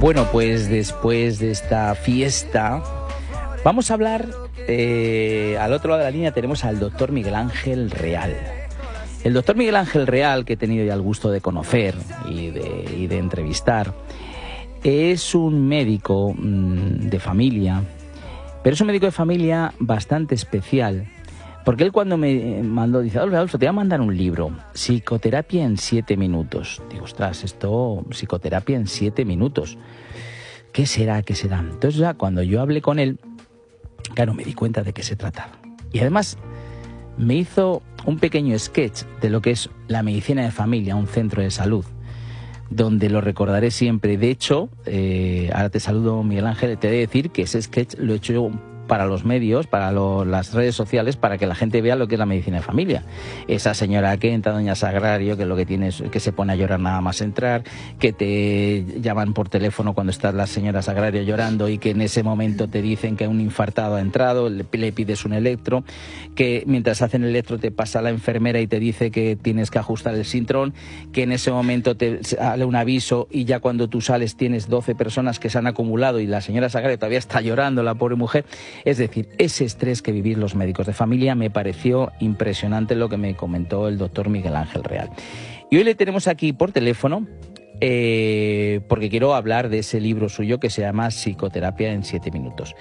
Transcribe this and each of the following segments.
Bueno, pues después de esta fiesta vamos a hablar, al otro lado de la línea tenemos al doctor Miguel Ángel Real. El doctor Miguel Ángel Real, que he tenido ya el gusto de conocer y de entrevistar, es un médico de familia, pero es un médico de familia bastante especial, porque él cuando me mandó, dice: Adolfo, te voy a mandar un libro, Psicoterapia en 7 minutos. Digo, ostras, esto, psicoterapia en 7 minutos. ¿Qué será? ¿Qué será? Entonces ya cuando yo hablé con él, claro, me di cuenta de qué se trataba. Y además me hizo un pequeño sketch de lo que es la medicina de familia, un centro de salud, donde lo recordaré siempre. De hecho, ahora te saludo, Miguel Ángel, te he de decir que ese sketch lo he hecho yo para los medios, para las redes sociales, para que la gente vea lo que es la medicina de familia. Esa señora que entra, doña Sagrario, que lo que tiene es que se pone a llorar nada más entrar, que te llaman por teléfono cuando está la señora Sagrario llorando y que en ese momento te dicen que un infartado ha entrado, le pides un electro, que mientras hacen el electro te pasa la enfermera y te dice que tienes que ajustar el cinturón, que en ese momento te sale un aviso y ya cuando tú sales tienes 12 personas que se han acumulado y la señora Sagrario todavía está llorando, la pobre mujer. Es decir, ese estrés que vivir los médicos de familia me pareció impresionante lo que me comentó el doctor Miguel Ángel Real. Y hoy le tenemos aquí por teléfono porque quiero hablar de ese libro suyo que se llama Psicoterapia en 7 minutos.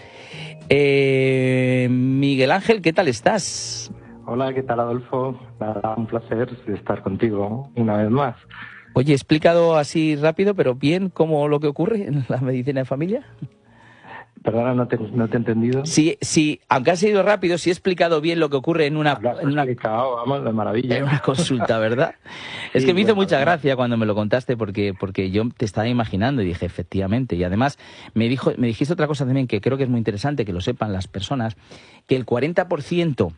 Miguel Ángel, ¿qué tal estás? Hola, ¿qué tal, Adolfo? Nada, un placer estar contigo una vez más. Oye, he explicado así rápido, pero bien, cómo lo que ocurre en la medicina de familia. Perdona, no te he entendido. Sí, aunque ha sido rápido, sí he explicado bien lo que ocurre en una vamos, de maravilla. En una consulta, ¿verdad? Sí, es que me hizo mucha gracia cuando me lo contaste, porque yo te estaba imaginando y dije, efectivamente. Y además me dijiste otra cosa también que creo que es muy interesante que lo sepan las personas, que el 40%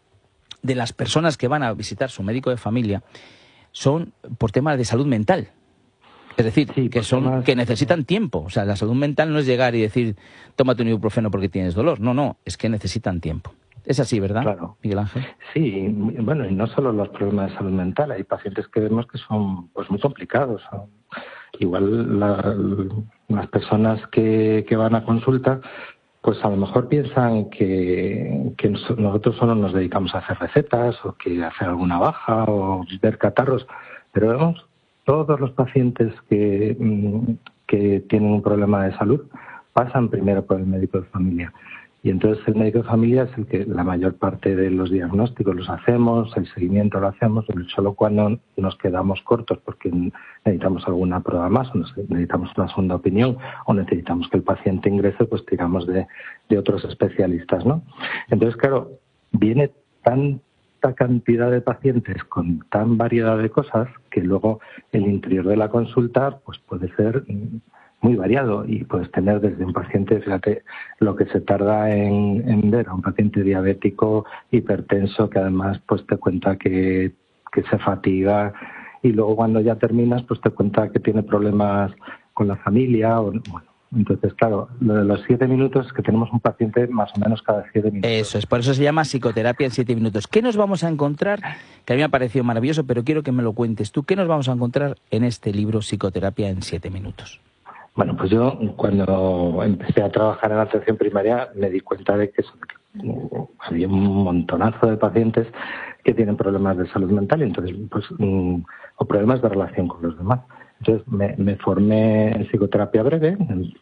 de las personas que van a visitar su médico de familia son por temas de salud mental. Es decir, sí, que necesitan tiempo. O sea, la salud mental no es llegar y decir, tómate un ibuprofeno porque tienes dolor. No, es que necesitan tiempo. Es así, ¿verdad, claro, Miguel Ángel? Sí, bueno, y no solo los problemas de salud mental. Hay pacientes que vemos que son pues muy complicados. Igual las personas que van a consulta, pues a lo mejor piensan que nosotros solo nos dedicamos a hacer recetas o que hacer alguna baja o ver catarros, pero vemos todos los pacientes que tienen un problema de salud pasan primero por el médico de familia. Y entonces el médico de familia es el que la mayor parte de los diagnósticos los hacemos, el seguimiento lo hacemos, solo cuando nos quedamos cortos porque necesitamos alguna prueba más, o necesitamos una segunda opinión, o necesitamos que el paciente ingrese, pues tiramos de otros especialistas, ¿no? Entonces, claro, viene tanta cantidad de pacientes con tan variedad de cosas que luego el interior de la consulta pues puede ser muy variado y puedes tener desde un paciente, fíjate, lo que se tarda en ver a un paciente diabético, hipertenso, que además pues te cuenta que se fatiga y luego cuando ya terminas pues te cuenta que tiene problemas con la familia o bueno. Entonces, claro, lo de los 7 minutos es que tenemos un paciente más o menos cada 7 minutos. Eso es, por eso se llama Psicoterapia en 7 minutos. ¿Qué nos vamos a encontrar? Que a mí me ha parecido maravilloso, pero quiero que me lo cuentes tú. ¿Qué nos vamos a encontrar en este libro Psicoterapia en 7 minutos? Bueno, pues yo cuando empecé a trabajar en atención primaria me di cuenta de que había un montonazo de pacientes que tienen problemas de salud mental y entonces, pues, o problemas de relación con los demás. Entonces me formé en psicoterapia breve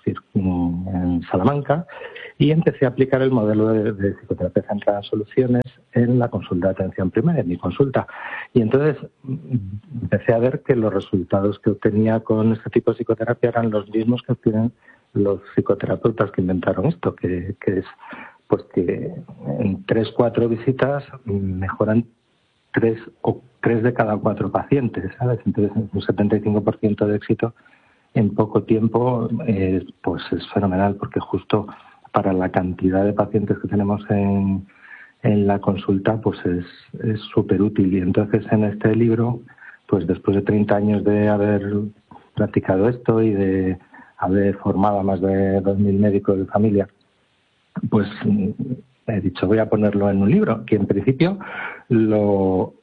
en Salamanca y empecé a aplicar el modelo de psicoterapia centrada en soluciones en la consulta de atención primaria, en mi consulta. Y entonces empecé a ver que los resultados que obtenía con este tipo de psicoterapia eran los mismos que obtienen los psicoterapeutas que inventaron esto, que es pues que en 3-4 visitas mejoran 3 de cada 4 pacientes, ¿sabes? Entonces, un 75% de éxito en poco tiempo, pues es fenomenal, porque justo para la cantidad de pacientes que tenemos en la consulta, pues es súper útil. Y entonces, en este libro, pues después de 30 años de haber practicado esto y de haber formado a más de 2.000 médicos de familia, pues he dicho, voy a ponerlo en un libro, que en principio lo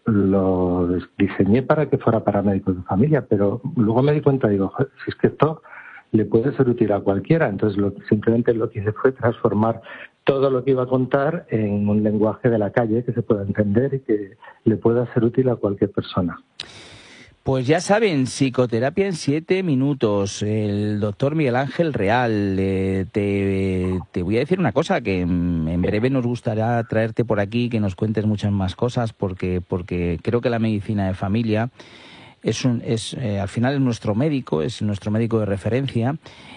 diseñé para que fuera para médicos de familia, pero luego me di cuenta, digo, si es que esto le puede ser útil a cualquiera. Entonces, simplemente lo que hice fue transformar todo lo que iba a contar en un lenguaje de la calle que se pueda entender y que le pueda ser útil a cualquier persona. Pues ya saben, psicoterapia en 7 minutos, el doctor Miguel Ángel Real. Te voy a decir una cosa, que en breve nos gustará traerte por aquí, que nos cuentes muchas más cosas, porque creo que la medicina de familia al final es nuestro médico de referencia.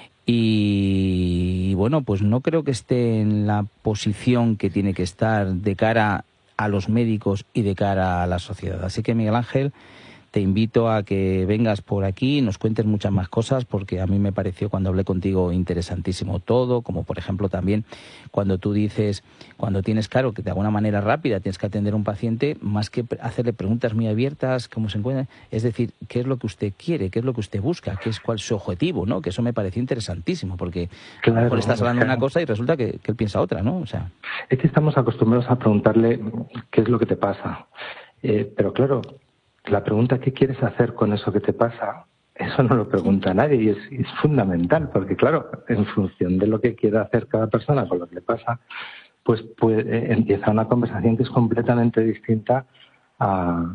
Y bueno, pues no creo que esté en la posición que tiene que estar de cara a los médicos y de cara a la sociedad. Así que, Miguel Ángel, te invito a que vengas por aquí y nos cuentes muchas más cosas, porque a mí me pareció, cuando hablé contigo, interesantísimo todo, como por ejemplo también cuando tú dices, cuando tienes claro que de alguna manera rápida tienes que atender a un paciente, más que hacerle preguntas muy abiertas, cómo se encuentra, es decir, qué es lo que usted quiere, qué es lo que usted busca, cuál es su objetivo, ¿no? Que eso me pareció interesantísimo, porque claro, a lo mejor estás hablando de una cosa y resulta que él piensa otra, ¿no? O sea, es que estamos acostumbrados a preguntarle qué es lo que te pasa, pero claro, la pregunta ¿qué quieres hacer con eso que te pasa? Eso no lo pregunta nadie y es fundamental, porque claro, en función de lo que quiera hacer cada persona con lo que le pasa, pues empieza una conversación que es completamente distinta a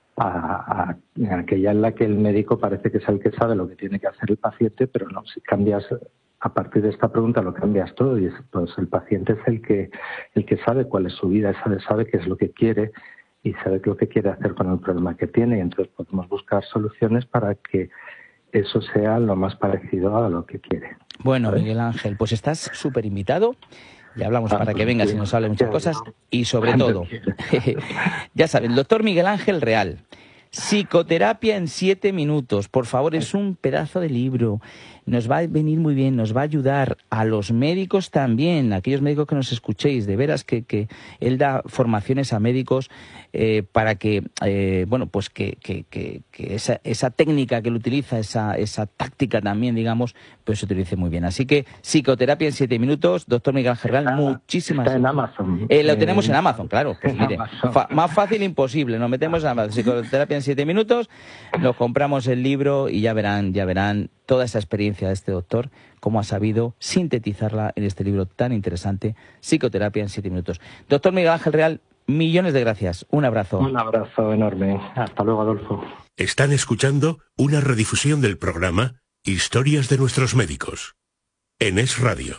aquella en la que el médico parece que es el que sabe lo que tiene que hacer el paciente, pero no, si cambias a partir de esta pregunta lo cambias todo y pues el paciente es el que sabe cuál es su vida, sabe qué es lo que quiere y sabe lo que quiere hacer con el problema que tiene, y entonces podemos buscar soluciones para que eso sea lo más parecido a lo que quiere. Bueno, ¿sabes? Miguel Ángel, pues estás súper invitado. Ya hablamos para que vengas y nos hable muchas cosas. Y sobre todo, ya saben, el doctor Miguel Ángel Real, psicoterapia en 7 minutos. Por favor, es un pedazo de libro. Nos va a venir muy bien, nos va a ayudar a los médicos también, a aquellos médicos que nos escuchéis. De veras que él da formaciones a médicos para que, bueno, pues que esa técnica que él utiliza, esa táctica también, digamos, pues se utilice muy bien. Así que psicoterapia en 7 minutos, doctor Miguel Ángel Real, muchísimas gracias. Está en Amazon. Lo tenemos en Amazon, claro. Pues mire, más fácil imposible. Nos metemos en Amazon, psicoterapia en 7 minutos, nos compramos el libro y ya verán toda esa experiencia de este doctor, cómo ha sabido sintetizarla en este libro tan interesante, Psicoterapia en 7 minutos. Doctor Miguel Ángel Real, millones de gracias. Un abrazo. Un abrazo enorme. Hasta luego, Adolfo. Están escuchando una redifusión del programa Historias de nuestros médicos, en Es Radio.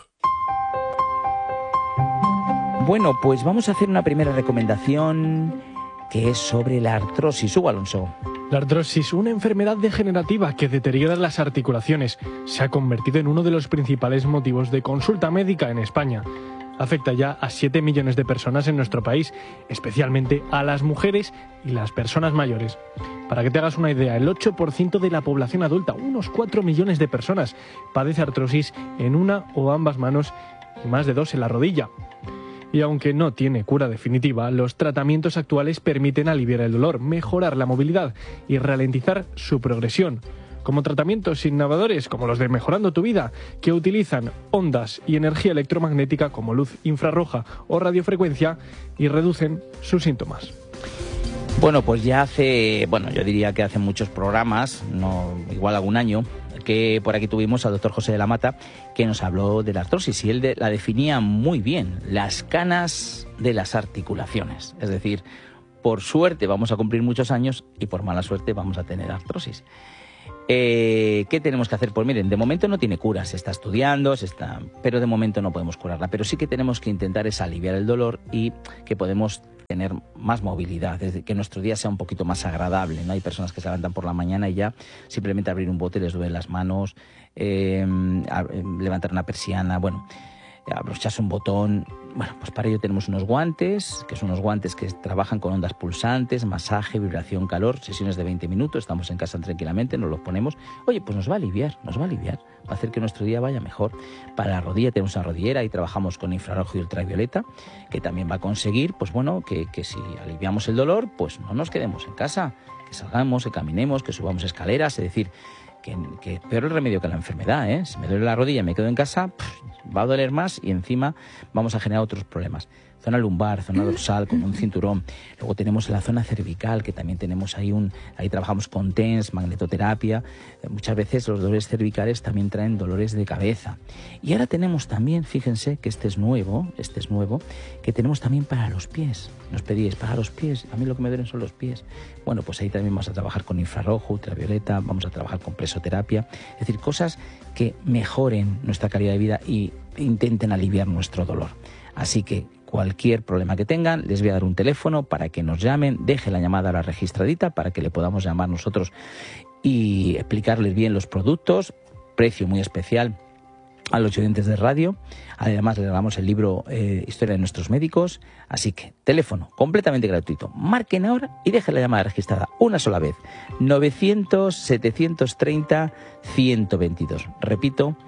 Bueno, pues vamos a hacer una primera recomendación, que es sobre la artrosis. Hugo Alonso. La artrosis, una enfermedad degenerativa que deteriora las articulaciones, se ha convertido en uno de los principales motivos de consulta médica en España. Afecta ya a 7 millones de personas en nuestro país, especialmente a las mujeres y las personas mayores. Para que te hagas una idea, el 8% de la población adulta, unos 4 millones de personas, padece artrosis en una o ambas manos y más de 2 en la rodilla. Y aunque no tiene cura definitiva, los tratamientos actuales permiten aliviar el dolor, mejorar la movilidad y ralentizar su progresión, como tratamientos innovadores como los de Mejorando tu Vida, que utilizan ondas y energía electromagnética como luz infrarroja o radiofrecuencia y reducen sus síntomas. Bueno, pues ya yo diría que hace muchos programas, igual algún año, que por aquí tuvimos al doctor José de la Mata, que nos habló de la artrosis y él la definía muy bien, las canas de las articulaciones. Es decir, por suerte vamos a cumplir muchos años y por mala suerte vamos a tener artrosis. ¿Qué tenemos que hacer? Pues miren, de momento no tiene cura, se está estudiando, pero de momento no podemos curarla. Pero sí que tenemos que intentar es aliviar el dolor y que podemos tener más movilidad, es decir, que nuestro día sea un poquito más agradable, ¿no? Hay personas que se levantan por la mañana y ya simplemente abrir un bote les duelen las manos, levantar una persiana, abrocharse un botón. Bueno, pues para ello tenemos unos guantes, que son unos guantes que trabajan con ondas pulsantes, masaje, vibración, calor, sesiones de 20 minutos, estamos en casa tranquilamente, nos los ponemos. Oye, pues nos va a aliviar, va a hacer que nuestro día vaya mejor. Para la rodilla tenemos una rodillera y trabajamos con infrarrojo y ultravioleta, que también va a conseguir, pues bueno, que si aliviamos el dolor, pues no nos quedemos en casa, que salgamos, que caminemos, que subamos escaleras, es decir, que peor el remedio que la enfermedad, ¿eh? Si me duele la rodilla y me quedo en casa, va a doler más y encima vamos a generar otros problemas. Zona lumbar, zona dorsal, con un cinturón. Luego tenemos la zona cervical, que también tenemos ahí trabajamos con TENS, magnetoterapia. Muchas veces los dolores cervicales también traen dolores de cabeza. Y ahora tenemos también, fíjense que este es nuevo, que tenemos también para los pies. Nos pedíais, para los pies, a mí lo que me duelen son los pies. Bueno, pues ahí también vamos a trabajar con infrarrojo, ultravioleta, vamos a trabajar con presoterapia. Es decir, cosas que mejoren nuestra calidad de vida y intenten aliviar nuestro dolor. Así que cualquier problema que tengan, les voy a dar un teléfono para que nos llamen, deje la llamada a la registradita para que le podamos llamar nosotros y explicarles bien los productos, precio muy especial a los oyentes de radio. Además le damos el libro Historia de nuestros médicos, así que teléfono completamente gratuito, marquen ahora y dejen la llamada registrada una sola vez, 900-730-122, repito,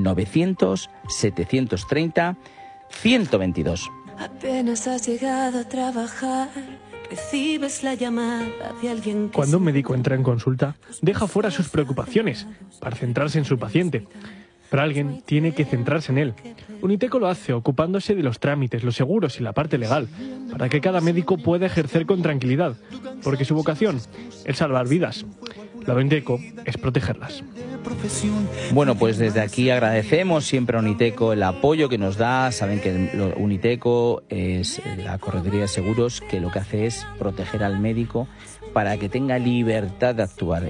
900-730-122. Apenas has llegado a trabajar, recibes la llamada de alguien que... Cuando un médico entra en consulta, deja fuera sus preocupaciones para centrarse en su paciente. Pero alguien tiene que centrarse en él. Uniteco lo hace ocupándose de los trámites, los seguros y la parte legal, para que cada médico pueda ejercer con tranquilidad, porque su vocación es salvar vidas. La Uniteco es protegerlas. Bueno, pues desde aquí agradecemos siempre a Uniteco el apoyo que nos da. Saben que Uniteco es la correduría de seguros que lo que hace es proteger al médico para que tenga libertad de actuar.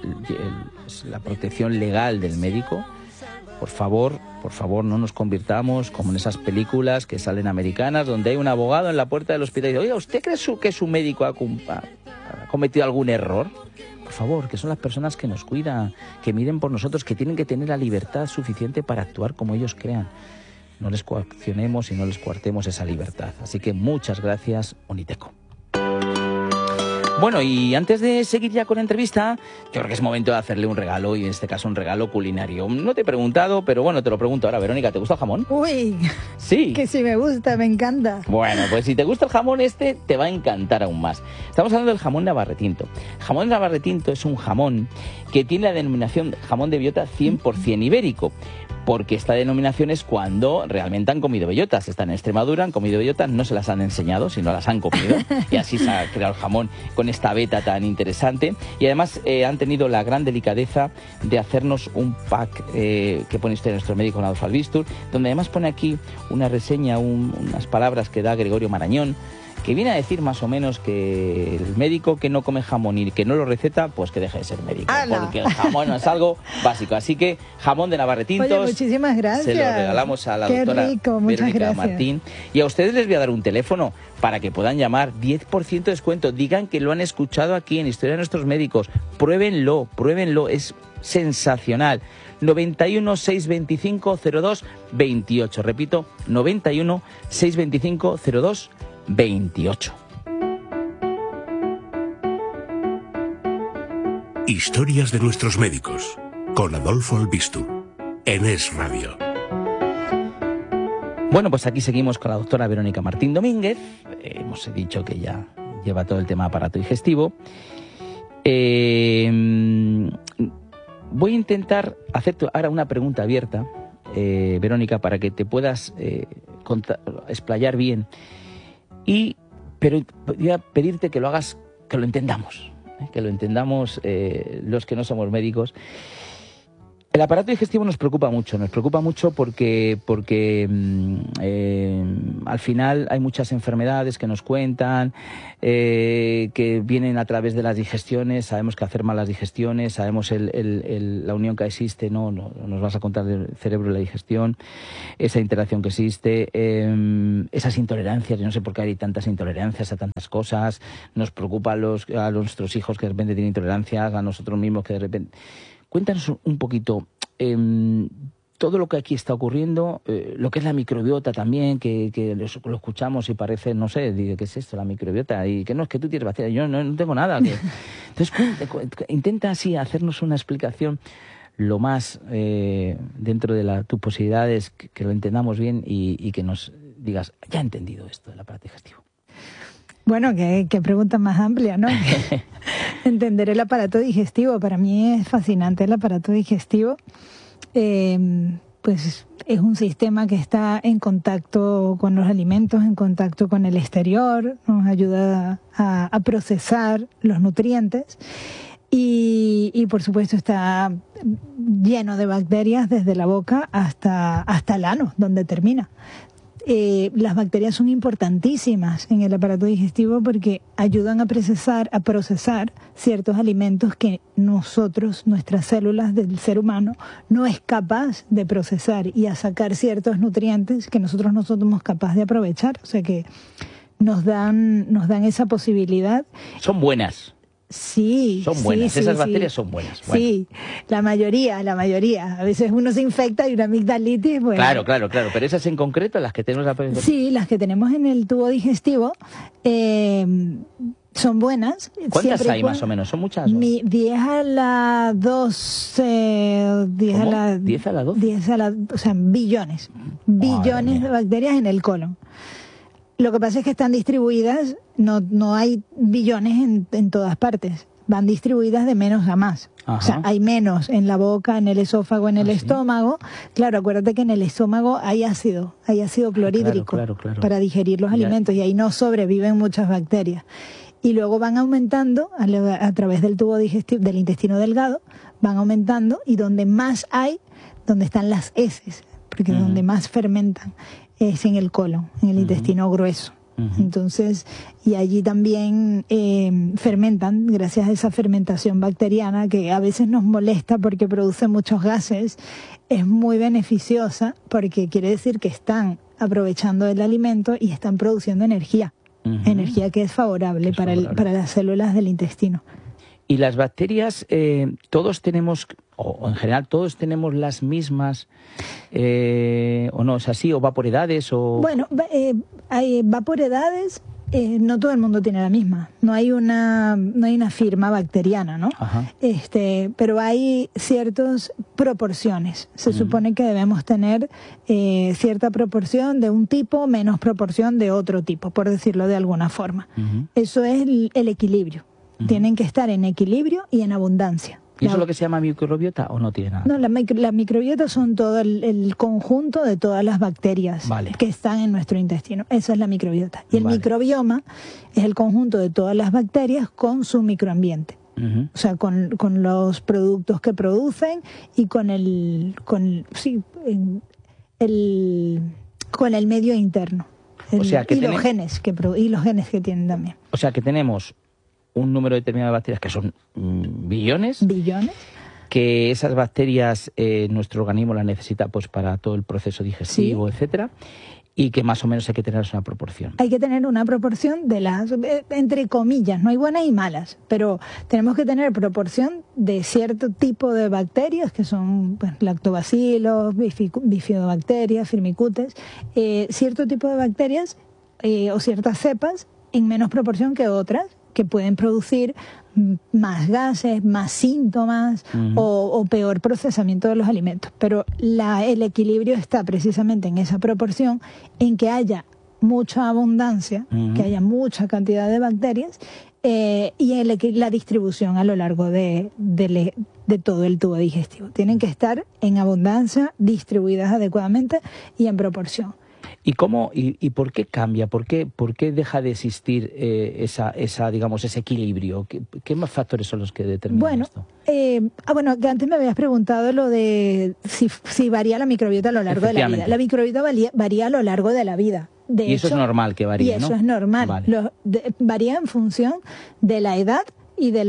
La protección legal del médico. Por favor, no nos convirtamos como en esas películas que salen americanas donde hay un abogado en la puerta del hospital y dice, oiga, ¿usted cree que su médico ha cometido algún error? Por favor, que son las personas que nos cuidan, que miren por nosotros, que tienen que tener la libertad suficiente para actuar como ellos crean. No les coaccionemos y no les coartemos esa libertad. Así que muchas gracias, Uniteco. Bueno, y antes de seguir ya con la entrevista, yo creo que es momento de hacerle un regalo, y en este caso un regalo culinario. No te he preguntado, pero bueno, te lo pregunto ahora. Verónica, ¿te gusta el jamón? Uy, sí. Que sí me gusta, me encanta. Bueno, pues si te gusta el jamón te va a encantar aún más. Estamos hablando del jamón navarretinto. El jamón navarretinto es un jamón que tiene la denominación jamón de bellota 100% ibérico. Porque esta denominación es cuando realmente han comido bellotas. Están en Extremadura, han comido bellotas, no se las han enseñado, sino las han comido. Y así se ha creado el jamón con esta veta tan interesante. Y además han tenido la gran delicadeza de hacernos un pack que pone Historia de nuestro médico con Adolfo Albistur, donde además pone aquí una reseña, unas palabras que da Gregorio Marañón, que viene a decir más o menos que el médico que no come jamón y que no lo receta, pues que deje de ser médico. ¡Hala! Porque el jamón es algo básico. Así que jamón de Navarretintos. Oye, muchísimas gracias. Se lo regalamos a la doctora Verónica Martín. Y a ustedes les voy a dar un teléfono para que puedan llamar. 10% de descuento. Digan que lo han escuchado aquí en Historia de nuestros médicos. Pruébenlo. Es sensacional. 91 625 02 28. Repito, 91 625 02 28. Historias de nuestros médicos con Adolfo Albistur en Es Radio. Bueno, pues aquí seguimos con la doctora Verónica Martín Domínguez. Hemos dicho que ya lleva todo el tema aparato digestivo. Voy a intentar hacerte ahora una pregunta abierta, Verónica, para que te puedas explayar bien. Pero voy a pedirte que lo hagas, que lo entendamos los que no somos médicos. El aparato digestivo nos preocupa mucho porque al final hay muchas enfermedades que nos cuentan, que vienen a través de las digestiones. Sabemos que hacer malas digestiones, sabemos la unión que existe, no nos vas a contar del cerebro y la digestión, esa interacción que existe, esas intolerancias. Yo no sé por qué hay tantas intolerancias a tantas cosas. Nos preocupa a nuestros hijos que de repente tienen intolerancias, a nosotros mismos que de repente... Cuéntanos un poquito todo lo que aquí está ocurriendo, lo que es la microbiota también, que lo escuchamos y parece, no sé, ¿qué es esto, la microbiota? Y que no, es que tú tienes bacterias, yo no tengo nada. Entonces, intenta así hacernos una explicación lo más dentro de tus posibilidades, que lo entendamos bien y que nos digas, ya he entendido esto del aparato digestivo. Bueno, qué pregunta más amplia, ¿no? Entender el aparato digestivo. Para mí es fascinante el aparato digestivo. pues es un sistema que está en contacto con los alimentos, en contacto con el exterior, nos ayuda a procesar los nutrientes y por supuesto está lleno de bacterias desde la boca hasta el ano, donde termina. Las bacterias son importantísimas en el aparato digestivo porque ayudan a procesar ciertos alimentos que nuestras células del ser humano, no es capaz de procesar y a sacar ciertos nutrientes que nosotros no somos capaces de aprovechar. O sea que nos dan esa posibilidad. Son buenas. Sí, son buenas, esas bacterias son buenas. Bueno. Sí, la mayoría. A veces uno se infecta y una amigdalitis. Bueno. Claro, pero esas en concreto, las que tenemos... Sí, las que tenemos en el tubo digestivo son buenas. ¿Cuántas hay más o menos? ¿Son muchas? 10 a la 12. 10 ¿Cómo? a la 10 a la 12. 10 a la, o sea, billones. Billones de bacterias en el colon. Lo que pasa es que están distribuidas, no hay billones en todas partes, van distribuidas de menos a más. Ajá. O sea, hay menos en la boca, en el esófago, en el estómago. Claro, acuérdate que en el estómago hay ácido clorhídrico claro. para digerir los alimentos y ahí no sobreviven muchas bacterias. Y luego van aumentando a través del tubo digestivo, del intestino delgado, van aumentando y donde más hay, donde están las heces, porque donde más fermentan es en el colon, en el intestino grueso. Entonces, y allí también fermentan, gracias a esa fermentación bacteriana que a veces nos molesta porque produce muchos gases, es muy beneficiosa porque quiere decir que están aprovechando el alimento y están produciendo energía, energía que es favorable para las células del intestino. Y las bacterias, todos tenemos, o en general todos tenemos las mismas, o no es así, o vaporedades, o... Bueno, hay vaporedades, no todo el mundo tiene la misma. No hay una firma bacteriana, ¿no? Ajá. Pero hay ciertas proporciones. Se supone que debemos tener cierta proporción de un tipo, menos proporción de otro tipo, por decirlo de alguna forma. Eso es el equilibrio. Tienen que estar en equilibrio y en abundancia. ¿Y eso es lo que se llama microbiota o no tiene nada? No, la microbiota son todo el conjunto de todas las bacterias que están en nuestro intestino. Esa es la microbiota. Y el microbioma es el conjunto de todas las bacterias con su microambiente. O sea, con los productos que producen y con el medio interno. O sea, que los genes que tienen también. O sea, que tenemos un número determinado de bacterias que son billones. Que esas bacterias nuestro organismo las necesita pues para todo el proceso digestivo, etcétera, y que más o menos hay que tener una proporción. Hay que tener una proporción de las, entre comillas, no hay buenas y malas, pero tenemos que tener proporción de cierto tipo de bacterias, que son lactobacilos, bifidobacterias, firmicutes, cierto tipo de bacterias o ciertas cepas en menos proporción que otras, que pueden producir más gases, más síntomas o peor procesamiento de los alimentos. Pero el equilibrio está precisamente en esa proporción, en que haya mucha abundancia, que haya mucha cantidad de bacterias y la distribución a lo largo de todo el tubo digestivo. Tienen que estar en abundancia, distribuidas adecuadamente y en proporción. ¿Y cómo y por qué cambia? ¿Por qué deja de existir digamos, ese equilibrio? ¿Qué más factores son los que determinan esto? Que antes me habías preguntado lo de si varía la microbiota a lo largo de la vida. La microbiota varía a lo largo de la vida. Y eso es normal que varíe, ¿no? Y eso es normal. Vale. Varía en función de la edad y de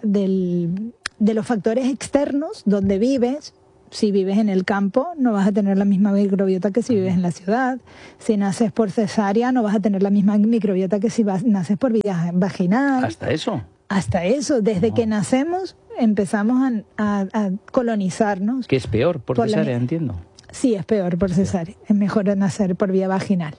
los factores externos donde vives. Si vives en el campo, no vas a tener la misma microbiota que si vives en la ciudad. Si naces por cesárea, no vas a tener la misma microbiota que si naces por vía vaginal. ¿Hasta eso? Hasta eso. Desde que nacemos empezamos a colonizarnos. ¿Qué es peor? Por cesárea, entiendo. Sí, es peor por cesárea. Es mejor nacer por vía vaginal.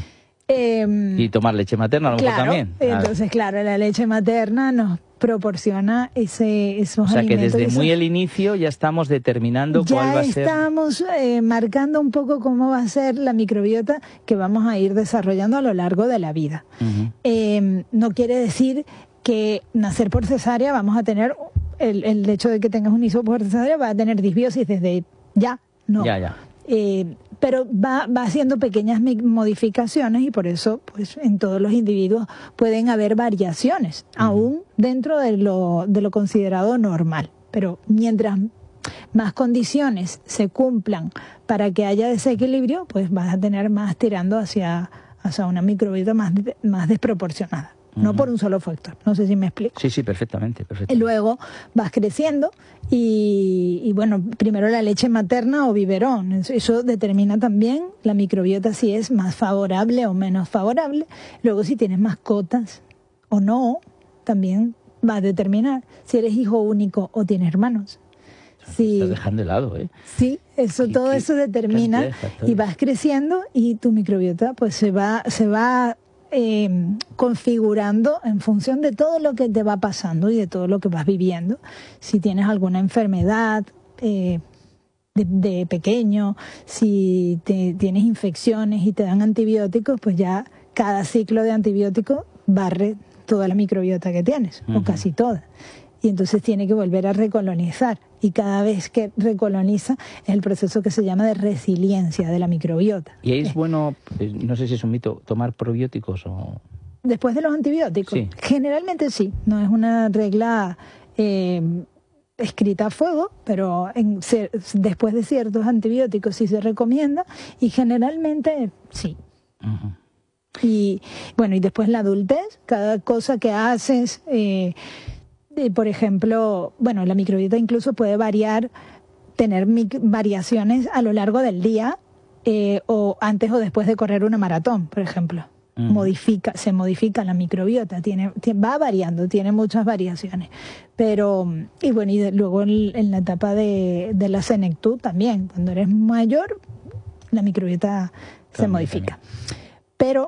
Y tomar leche materna a lo mejor también. Entonces, claro, la leche materna nos proporciona esos alimentos. O sea, que desde muy el inicio ya estamos determinando cuál va a ser. Ya estamos marcando un poco cómo va a ser la microbiota que vamos a ir desarrollando a lo largo de la vida. No quiere decir que nacer por cesárea vamos a tener, el hecho de que tengas un hisopo por cesárea va a tener disbiosis desde ya. No. Ya. Pero va haciendo pequeñas modificaciones y por eso pues en todos los individuos pueden haber variaciones, aún dentro de lo considerado normal. Pero mientras más condiciones se cumplan para que haya desequilibrio, pues vas a tener más tirando hacia una microbiota más desproporcionada. No por un solo factor. No sé si me explico. Sí, perfectamente. Y luego vas creciendo y bueno, primero la leche materna o biberón. Eso determina también la microbiota si es más favorable o menos favorable. Luego si tienes mascotas o no, también va a determinar si eres hijo único o tienes hermanos. Sí. Estás dejando de lado, ¿eh? Sí, todo eso determina y vas creciendo y tu microbiota pues se va configurando en función de todo lo que te va pasando y de todo lo que vas viviendo. Si tienes alguna enfermedad de pequeño, si tienes infecciones y te dan antibióticos, pues ya cada ciclo de antibiótico barre toda la microbiota que tienes, o casi toda. Y entonces tiene que volver a recolonizar. Y cada vez que recoloniza es el proceso que se llama de resiliencia de la microbiota. ¿Y ahí es bueno, no sé si es un mito, tomar probióticos o...? Después de los antibióticos. Sí. Generalmente sí. No es una regla escrita a fuego, pero después de ciertos antibióticos sí se recomienda y generalmente sí. Y bueno, y después la adultez, cada cosa que haces... por ejemplo, bueno, la microbiota incluso puede tener variaciones a lo largo del día o antes o después de correr una maratón, por ejemplo. Se modifica la microbiota, va variando, tiene muchas variaciones. Pero, y bueno, luego en la etapa de la senectud también, cuando eres mayor, la microbiota se modifica. Pero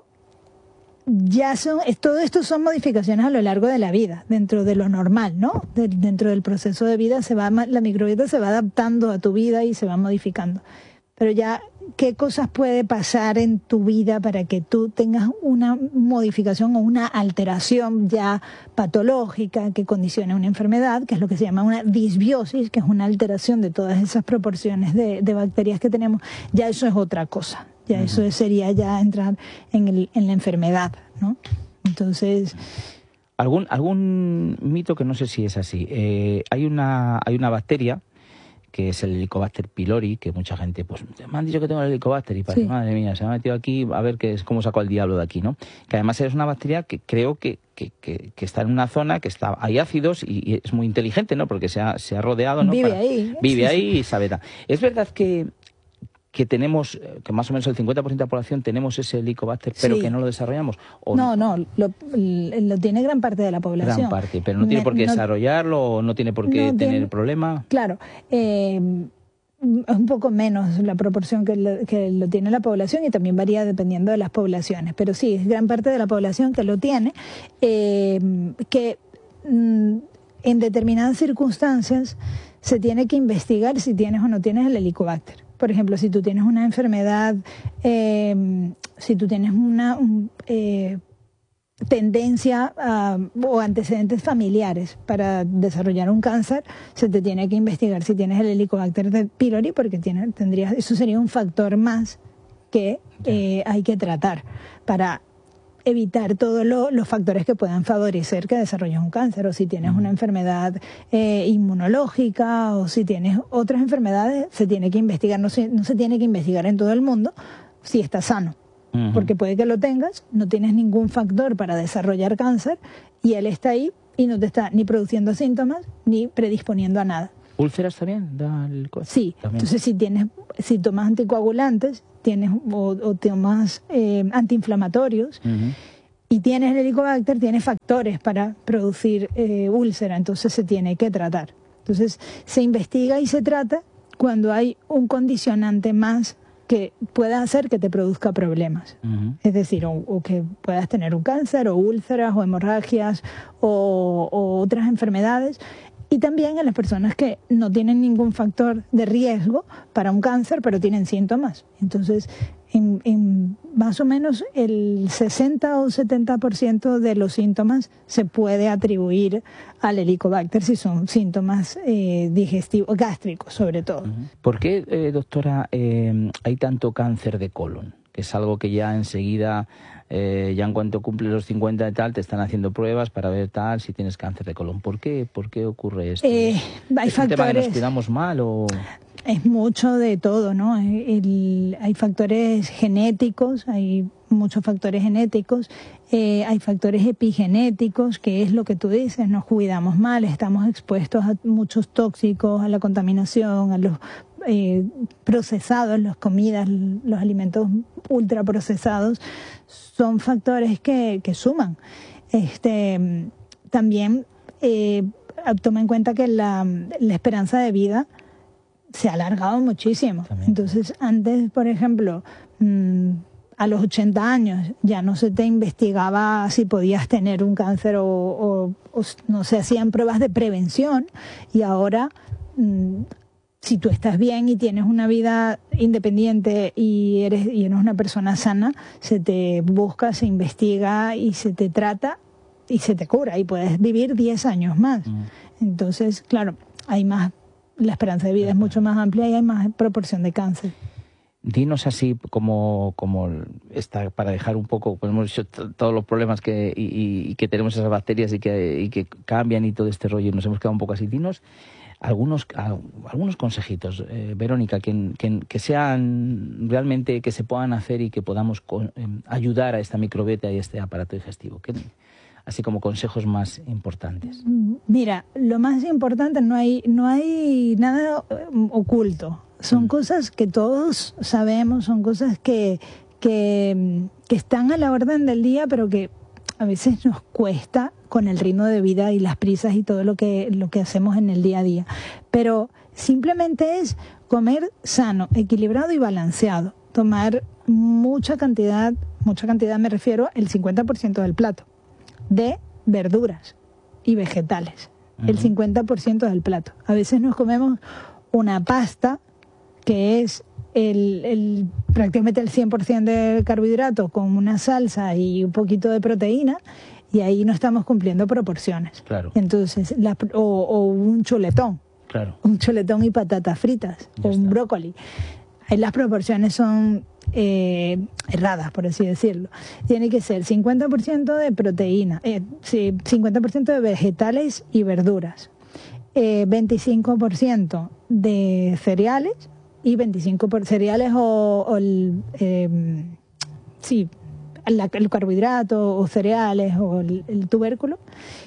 todo esto son modificaciones a lo largo de la vida, dentro de lo normal, ¿no? Dentro del proceso de vida la microbiota se va adaptando a tu vida y se va modificando. Pero ya, ¿qué cosas puede pasar en tu vida para que tú tengas una modificación o una alteración ya patológica que condicione una enfermedad, que es lo que se llama una disbiosis, que es una alteración de todas esas proporciones de bacterias que tenemos? Ya eso es otra cosa. Ya eso sería ya entrar en la enfermedad, ¿no? Entonces... ¿Algún mito que no sé si es así? Hay una bacteria que es el Helicobacter pylori, que mucha gente, pues me han dicho que tengo el Helicobacter y parece, madre mía, se me ha metido aquí a ver cómo saco al diablo de aquí, ¿no? Que además es una bacteria que creo que está en una zona que hay ácidos y es muy inteligente, ¿no? Porque se ha rodeado, ¿no? Vive ahí y sabe. Es verdad que tenemos, que más o menos el 50% de la población tenemos ese Helicobacter, pero que no lo desarrollamos. No, lo tiene gran parte de la población. Gran parte, pero no tiene por qué desarrollarlo o no tiene por qué tener problema. Claro, es un poco menos la proporción que lo tiene la población y también varía dependiendo de las poblaciones, pero sí, es gran parte de la población que lo tiene, que en determinadas circunstancias se tiene que investigar si tienes o no tienes el Helicobacter. Por ejemplo, si tú tienes una enfermedad, si tú tienes una tendencia o antecedentes familiares para desarrollar un cáncer, se te tiene que investigar si tienes el Helicobacter pylori, porque eso sería un factor más que hay que tratar para evitar todos los factores que puedan favorecer que desarrolles un cáncer, o si tienes una enfermedad inmunológica, o si tienes otras enfermedades, se tiene que investigar. No se tiene que investigar en todo el mundo si estás sano, porque puede que lo tengas, no tienes ningún factor para desarrollar cáncer, y él está ahí y no te está ni produciendo síntomas ni predisponiendo a nada. ¿Úlceras también? Sí, también. Entonces si tomas anticoagulantes, o tomas antiinflamatorios y tienes el Helicobacter, tienes factores para producir úlcera, entonces se tiene que tratar. Entonces se investiga y se trata cuando hay un condicionante más que pueda hacer que te produzca problemas. Es decir, o que puedas tener un cáncer, o úlceras, o hemorragias, o otras enfermedades. Y también en las personas que no tienen ningún factor de riesgo para un cáncer, pero tienen síntomas. Entonces, en más o menos el 60 o 70% de los síntomas se puede atribuir al Helicobacter si son síntomas digestivos, gástricos sobre todo. ¿Por qué, doctora, hay tanto cáncer de colon? Que es algo que ya enseguida, ya en cuanto cumples los 50 y tal, te están haciendo pruebas para ver tal si tienes cáncer de colon. ¿Por qué ocurre esto? Hay ¿Es un tema que nos cuidamos mal o...? Es mucho de todo, ¿no? Hay factores genéticos, hay muchos factores genéticos, hay factores epigenéticos, que es lo que tú dices, nos cuidamos mal, estamos expuestos a muchos tóxicos, a la contaminación, a los procesados, las comidas, los alimentos ultraprocesados, son factores que suman. También toma en cuenta que la esperanza de vida se ha alargado muchísimo. También. Entonces, antes, por ejemplo, a los 80 años ya no se te investigaba si podías tener un cáncer o no se hacían pruebas de prevención, y ahora si tú estás bien y tienes una vida independiente y eres una persona sana, se te busca, se investiga y se te trata y se te cura y puedes vivir 10 años más. Entonces, claro, hay más. La esperanza de vida es mucho más amplia y hay más proporción de cáncer. Dinos así como está, para dejar un poco, pues hemos dicho todos los problemas y que tenemos esas bacterias y que cambian y todo este rollo, y nos hemos quedado un poco así. Dinos algunos consejitos, Verónica, que sean realmente, que se puedan hacer y que podamos ayudar a esta microbiota y a este aparato digestivo. Así como consejos más importantes. Mira, lo más importante, no hay nada oculto. Son cosas que todos sabemos, son cosas que están a la orden del día, pero que a veces nos cuesta con el ritmo de vida y las prisas y todo lo que hacemos en el día a día. Pero simplemente es comer sano, equilibrado y balanceado. Tomar mucha cantidad me refiero al 50% del plato, de verduras y vegetales, el 50% del plato. A veces nos comemos una pasta que es prácticamente el 100% de carbohidrato con una salsa y un poquito de proteína, y ahí no estamos cumpliendo proporciones. Claro. Entonces, o un chuletón. Claro. Un chuletón y patatas fritas, o un brócoli. Ahí las proporciones son erradas, por así decirlo. Tiene que ser 50% de proteína, 50% de vegetales y verduras, 25% de cereales, y 25% cereales el carbohidrato o cereales o el tubérculo,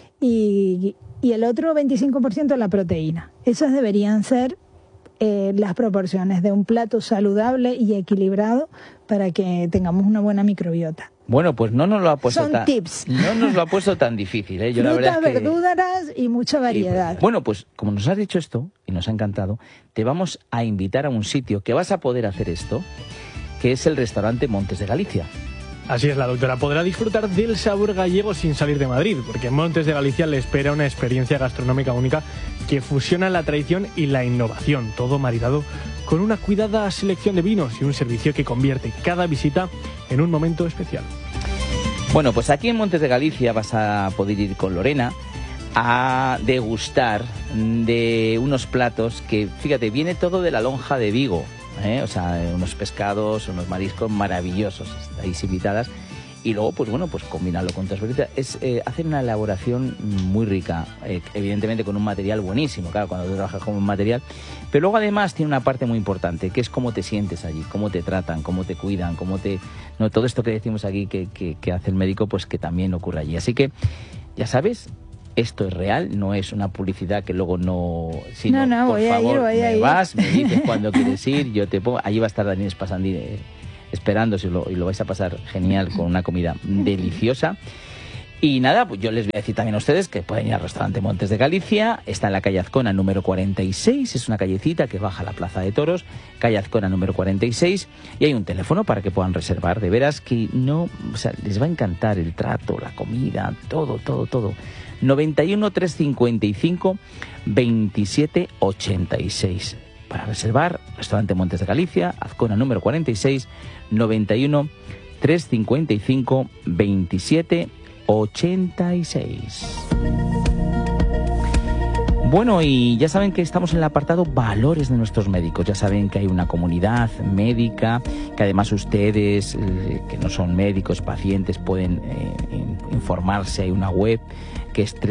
y el otro 25% la proteína. Esas deberían ser las proporciones de un plato saludable y equilibrado para que tengamos una buena microbiota. Bueno, pues no nos lo ha puesto tips. No nos lo ha puesto tan difícil, ¿eh? Yo Frutas, la verdad es que... verduras y mucha variedad. Bueno, pues como nos has dicho esto y nos ha encantado, te vamos a invitar a un sitio que vas a poder hacer esto, que es el restaurante Montes de Galicia. Así es, la doctora podrá disfrutar del sabor gallego sin salir de Madrid, porque en Montes de Galicia le espera una experiencia gastronómica única que fusiona la tradición y la innovación, todo maridado con una cuidada selección de vinos y un servicio que convierte cada visita en un momento especial. Bueno, pues aquí en Montes de Galicia vas a poder ir con Lorena a degustar de unos platos que, fíjate, viene todo de la lonja de Vigo. O sea, unos pescados, unos mariscos maravillosos, estáis invitadas. Y luego, pues bueno, pues combinarlo con otras verduras. Hacen una elaboración muy rica, evidentemente con un material buenísimo, claro, cuando tú trabajas con un material. Pero luego además tiene una parte muy importante, que es cómo te sientes allí, cómo te tratan, cómo te cuidan, no, todo esto que decimos aquí que hace el médico, pues que también ocurre allí. Así que, ya sabes, esto es real, no es una publicidad que luego no... Sino, no, por favor, voy a ir. Vas, me dices cuándo quieres ir, yo te pongo... Allí va a estar Daniel Espasandí esperándose y lo vais a pasar genial con una comida deliciosa. Y nada, pues yo les voy a decir también a ustedes que pueden ir al restaurante Montes de Galicia. Está en la calle Azcona número 46, es una callecita que baja a la Plaza de Toros, calle Azcona número 46, y hay un teléfono para que puedan reservar. De veras que les va a encantar el trato, la comida, todo. 91 355 27 86. Para reservar, restaurante Montes de Galicia, Azcona número 46, 91 355 27 86. Bueno, y ya saben que estamos en el apartado Valores de nuestros médicos. Ya saben que hay una comunidad médica, que además ustedes, que no son médicos, pacientes, pueden informarse. Hay una web que es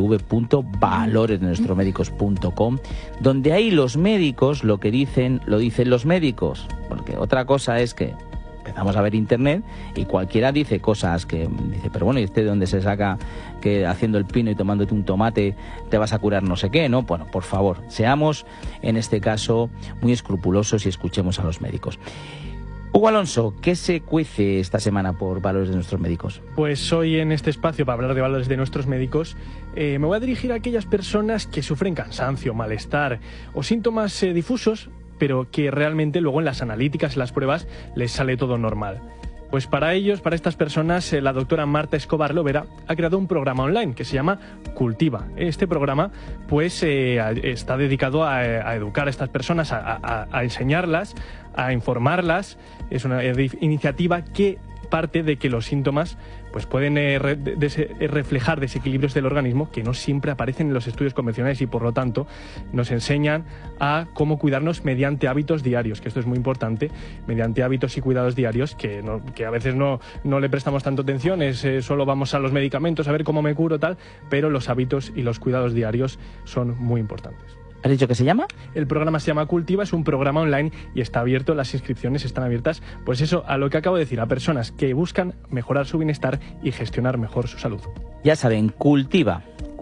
www.valoresdenuestromedicos.com, donde ahí los médicos lo que dicen, lo dicen los médicos. Porque otra cosa es que empezamos a ver internet y cualquiera dice cosas que dice, pero bueno, ¿y usted de dónde se saca que haciendo el pino y tomándote un tomate te vas a curar no sé qué? ¿No? Bueno, por favor, seamos en este caso muy escrupulosos y escuchemos a los médicos. Hugo Alonso, ¿qué se cuece esta semana por Valores de nuestros médicos? Pues hoy en este espacio para hablar de valores de nuestros médicos me voy a dirigir a aquellas personas que sufren cansancio, malestar o síntomas difusos, pero que realmente luego en las analíticas, en las pruebas, les sale todo normal. Pues para ellos, para estas personas, la doctora Marta Escobar Lovera ha creado un programa online que se llama Cultiva. Este programa pues está dedicado a educar a estas personas, a enseñarlas, a informarlas. Es una iniciativa que parte de que los síntomas pues pueden reflejar desequilibrios del organismo que no siempre aparecen en los estudios convencionales y por lo tanto nos enseñan a cómo cuidarnos mediante hábitos diarios, que esto es muy importante, mediante hábitos y cuidados diarios que a veces no le prestamos tanto atención, solo vamos a los medicamentos a ver cómo me curo tal, pero los hábitos y los cuidados diarios son muy importantes. ¿Has dicho que se llama? El programa se llama Cultiva, es un programa online y está abierto, las inscripciones están abiertas, pues eso, a lo que acabo de decir, a personas que buscan mejorar su bienestar y gestionar mejor su salud. Ya saben, Cultiva,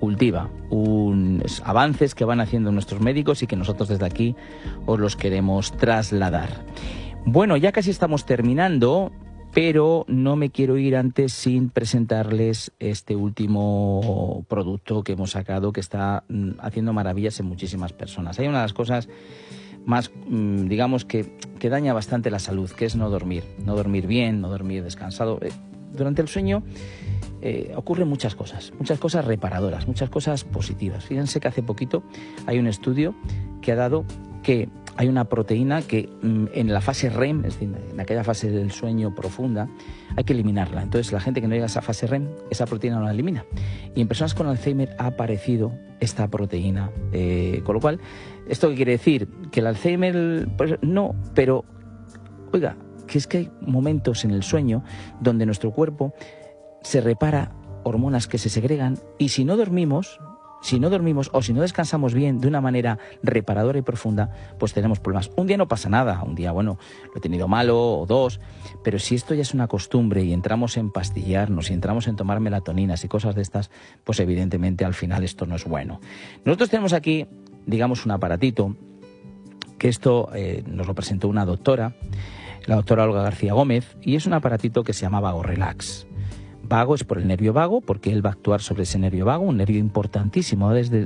unos avances que van haciendo nuestros médicos y que nosotros desde aquí os los queremos trasladar. Bueno, ya casi estamos terminando, pero no me quiero ir antes sin presentarles este último producto que hemos sacado que está haciendo maravillas en muchísimas personas. Hay una de las cosas más, digamos, que daña bastante la salud, que es no dormir bien, no dormir descansado. Durante el sueño ocurren muchas cosas reparadoras, muchas cosas positivas. Fíjense que hace poquito hay un estudio que ha dado que hay una proteína que en la fase REM, es decir, en aquella fase del sueño profunda, hay que eliminarla. Entonces la gente que no llega a esa fase REM, esa proteína no la elimina. Y en personas con Alzheimer ha aparecido esta proteína. Con lo cual, ¿esto qué quiere decir? Que el Alzheimer, pues no, pero, oiga, que es que hay momentos en el sueño donde nuestro cuerpo se repara hormonas que se segregan y si no dormimos o si no descansamos bien de una manera reparadora y profunda, pues tenemos problemas. Un día no pasa nada, un día, bueno, lo he tenido malo o dos, pero si esto ya es una costumbre y entramos en pastillarnos y entramos en tomar melatoninas y cosas de estas, pues evidentemente al final esto no es bueno. Nosotros tenemos aquí, digamos, un aparatito, que esto nos lo presentó una doctora, la doctora Olga García Gómez, y es un aparatito que se llama Vago Relax. Vago es por el nervio vago, porque él va a actuar sobre ese nervio vago, un nervio importantísimo, va desde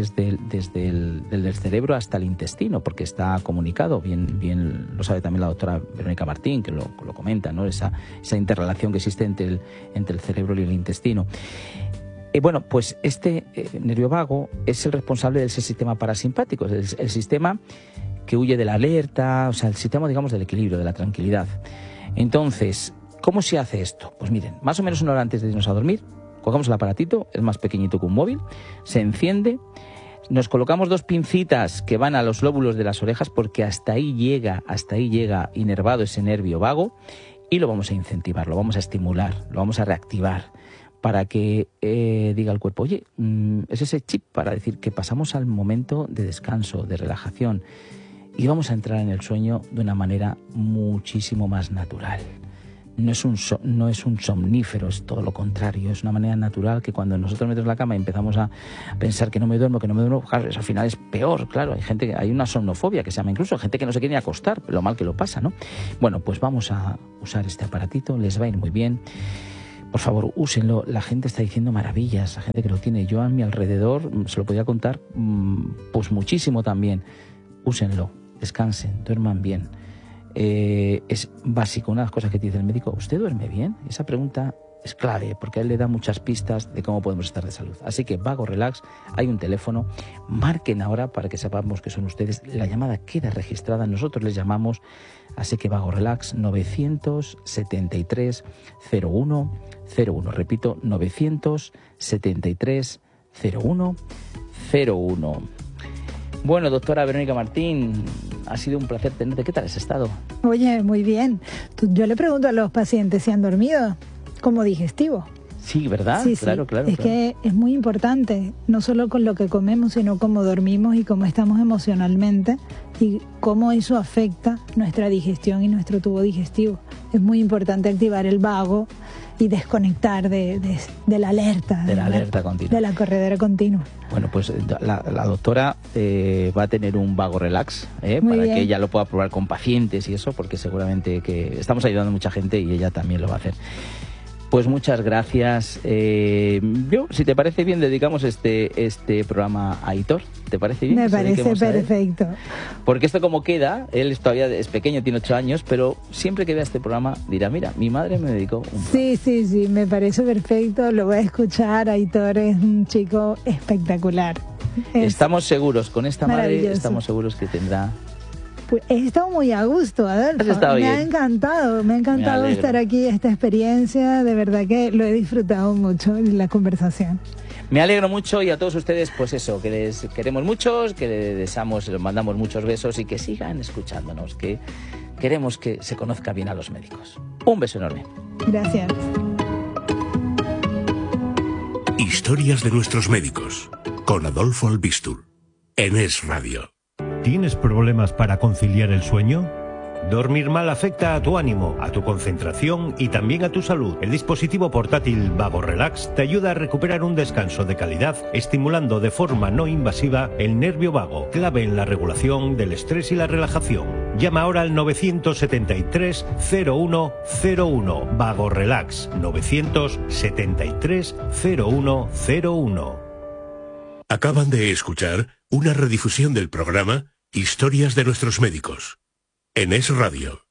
el cerebro hasta el intestino, porque está comunicado, bien lo sabe también la doctora Verónica Martín, que lo comenta, ¿no? Esa interrelación que existe entre el cerebro y el intestino. Bueno, pues este nervio vago es el responsable del sistema parasimpático, es el sistema que huye de la alerta, o sea, el sistema, digamos, del equilibrio, de la tranquilidad. Entonces, ¿cómo se hace esto? Pues miren, más o menos una hora antes de irnos a dormir, cogemos el aparatito, es más pequeñito que un móvil, se enciende, nos colocamos 2 pincitas que van a los lóbulos de las orejas porque hasta ahí llega inervado ese nervio vago y lo vamos a incentivar, lo vamos a estimular, lo vamos a reactivar para que diga el cuerpo, oye, es ese chip para decir que pasamos al momento de descanso, de relajación y vamos a entrar en el sueño de una manera muchísimo más natural. No es un somnífero, es todo lo contrario, es una manera natural que cuando nosotros metemos la cama y empezamos a pensar que no me duermo, claro, eso al final es peor, claro, hay una somnofobia que se llama incluso, gente que no se quiere ni acostar, lo mal que lo pasa, ¿no? Bueno, pues vamos a usar este aparatito, les va a ir muy bien. Por favor, úsenlo, la gente está diciendo maravillas, la gente que lo tiene, yo a mi alrededor se lo podía contar pues muchísimo también. Úsenlo, descansen, duerman bien. Es básico, una de las cosas que te dice el médico, ¿usted duerme bien? Esa pregunta es clave, porque a él le da muchas pistas de cómo podemos estar de salud. Así que Vago Relax, hay un teléfono, marquen ahora para que sepamos que son ustedes. La llamada queda registrada, nosotros les llamamos, así que Vago Relax, 973 01 01. Repito, 973 01 01. Bueno, doctora Verónica Martín, ha sido un placer tenerte. ¿Qué tal has estado? Oye, muy bien. Yo le pregunto a los pacientes si han dormido como digestivo. Sí, ¿verdad? Sí, claro. Es que es muy importante, no solo con lo que comemos, sino cómo dormimos y cómo estamos emocionalmente y cómo eso afecta nuestra digestión y nuestro tubo digestivo. Es muy importante activar el vago y desconectar de la alerta. De la alerta continua. De la corredera continua. Bueno, pues la doctora va a tener un Vago Relax para bien. que ella lo pueda probar con pacientes y eso, porque seguramente que estamos ayudando a mucha gente y ella también lo va a hacer. Pues muchas gracias. Si te parece bien, dedicamos este programa a Aitor. ¿Te parece bien? Me parece perfecto. Porque esto como queda, él todavía es pequeño, tiene 8 años, pero siempre que vea este programa dirá, mira, mi madre me dedicó un programa. Sí, me parece perfecto, lo voy a escuchar. Aitor es un chico espectacular. Estamos seguros, con esta madre, estamos seguros que tendrá... Pues he estado muy a gusto, Adolfo. Me ha encantado estar aquí, esta experiencia, de verdad que lo he disfrutado mucho en la conversación. Me alegro mucho y a todos ustedes, pues eso, que les queremos muchos, que les mandamos muchos besos y que sigan escuchándonos, que queremos que se conozca bien a los médicos. Un beso enorme. Gracias. Historias de nuestros médicos, con Adolfo Albistur, en Es Radio. ¿Tienes problemas para conciliar el sueño? Dormir mal afecta a tu ánimo, a tu concentración y también a tu salud. El dispositivo portátil Vago Relax te ayuda a recuperar un descanso de calidad, estimulando de forma no invasiva el nervio vago, clave en la regulación del estrés y la relajación. Llama ahora al 973 0101. Vago Relax, 973 0101. Acaban de escuchar una redifusión del programa Historias de nuestros médicos, en Es Radio.